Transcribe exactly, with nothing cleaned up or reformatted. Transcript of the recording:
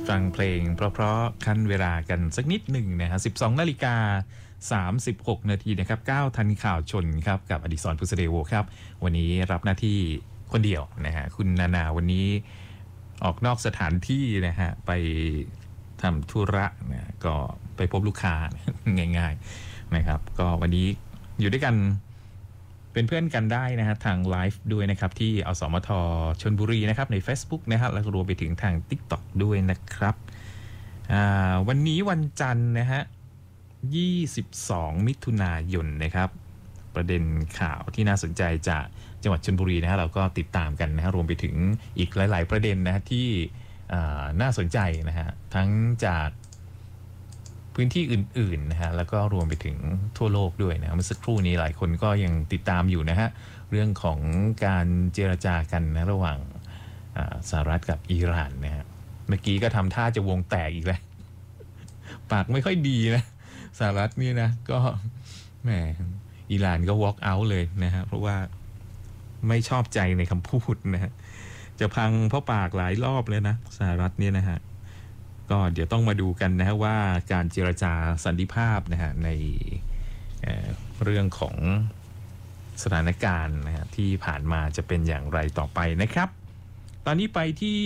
ฟังเพลงเพราะๆขั้นเวลากันสักนิดหนึ่งนะฮะ สิบสองนาฬิกาสามสิบหกนาทีนะครับเก้าทันข่าวชนครับกับอดิศร พุษเดโวครับวันนี้รับหน้าที่คนเดียวนะฮะคุณนานาวันนี้ออกนอกสถานที่นะฮะไปทำธุระนะก็ไปพบลูกค้าง่ายๆนะครับก็วันนี้อยู่ด้วยกันเป็นเพื่อนกันได้นะฮะทางไลฟ์ด้วยนะครับที่อสมทชลบุรีนะครับใน Facebook นะฮะแล้วก็รวมไปถึงทาง TikTok ด้วยนะครับวันนี้วันจันทร์นะฮะยี่สิบสองมิถุนายนนะครับประเด็นข่าวที่น่าสนใจจากจังหวัดชลบุรีนะฮะเราก็ติดตามกันนะฮะรวมไปถึงอีกหลายๆประเด็นนะฮะที่น่าสนใจนะฮะทั้งจากพื้นที่อื่นๆนะฮะแล้วก็รวมไปถึงทั่วโลกด้วยนะเมื่อสักครู่นี้หลายคนก็ยังติดตามอยู่นะฮะเรื่องของการเจรจากันนะระหว่างสหรัฐกับอิหร่านนะฮะเมื่อกี้ก็ทำท่าจะวงแตกอีกแล้วปากไม่ค่อยดีนะสหรัฐนี่นะก็แหมอิหร่านก็ walk out เลยนะฮะเพราะว่าไม่ชอบใจในคำพูดนะฮะจะพังเพราะปากหลายรอบเลยนะสหรัฐเนี่ยนะฮะก็เดี๋ยวต้องมาดูกันนะฮะว่าการเจรจาสันติภาพนะฮะใน เอ่อ เรื่องของสถานการณ์นะฮะที่ผ่านมาจะเป็นอย่างไรต่อไปนะครับตอนนี้ไปที่